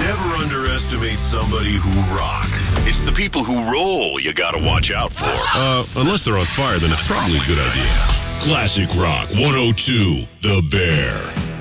Never underestimate somebody who rocks. It's the people who roll you gotta watch out for. Unless they're on fire, then it's probably a good idea. Classic Rock 102, The Bear.